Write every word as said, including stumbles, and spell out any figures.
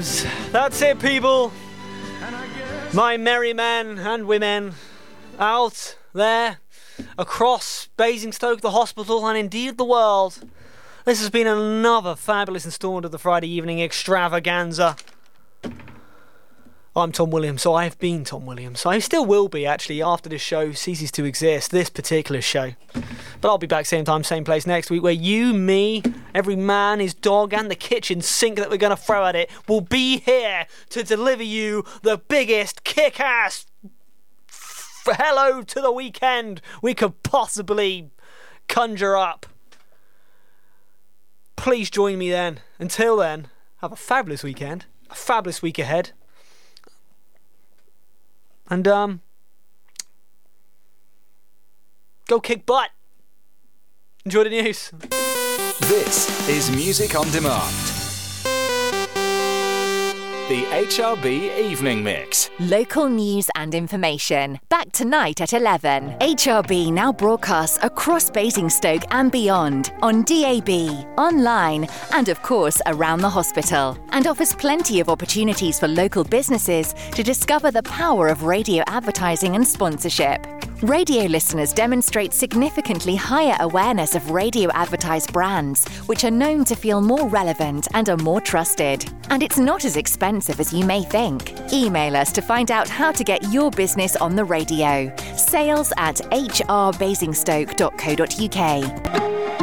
Williams. That's it, people. My merry men and women out there across Basingstoke, the hospital, and indeed the world. This has been another fabulous instalment of the Friday evening extravaganza. I'm Tom Williams, so I've been Tom Williams. I still will be, actually, after this show ceases to exist, this particular show. But I'll be back same time, same place next week, where you, me, every man, his dog, and the kitchen sink that we're going to throw at it will be here to deliver you the biggest kick-ass f- hello to the weekend we could possibly conjure up. Please join me then. Until then, have a fabulous weekend, a fabulous week ahead. And, um, go kick butt. Enjoy the news. This is Music on Demand. The H R B Evening Mix. Local news and information. Back tonight at eleven. H R B now broadcasts across Basingstoke and beyond on D A B, online, and of course around the hospital. And offers plenty of opportunities for local businesses to discover the power of radio advertising and sponsorship. Radio listeners demonstrate significantly higher awareness of radio advertised brands, which are known to feel more relevant and are more trusted. And it's not as expensive as you may think. Email us to find out how to get your business on the radio. Sales at h r basingstoke dot co dot u k.